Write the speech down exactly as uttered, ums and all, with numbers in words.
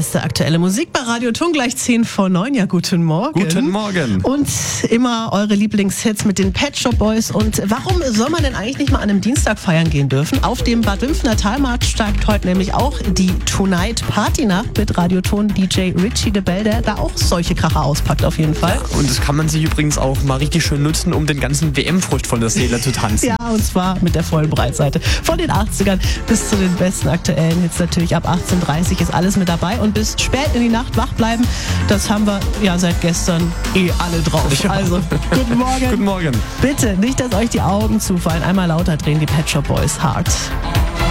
beste aktuelle Musik bei Radio Ton, gleich zehn vor neun. Ja, guten Morgen. Guten Morgen. Und immer eure Lieblingshits mit den Pet Shop Boys. Und warum soll man denn eigentlich nicht mal an einem Dienstag feiern gehen dürfen? Auf dem Bad Wimpfener Talmarkt steigt heute nämlich auch die Tonight Party Nacht mit Radio Ton D J Richie de Bell, der da auch solche Kracher auspackt auf jeden Fall. Und das kann man sich übrigens auch mal richtig schön nutzen, um den ganzen W M-Frust von der Seele zu tanzen. Ja, und zwar mit der vollen Breitseite. Von den achtzigern bis zu den besten aktuellen Hits natürlich. Ab achtzehn Uhr dreißig ist alles mit dabei. Und bis spät in die Nacht wach bleiben, das haben wir ja seit gestern eh alle drauf. Ja. Also, guten Morgen. Guten Morgen. Bitte, nicht, dass euch die Augen zufallen. Einmal lauter drehen die Pet Shop Boys hart.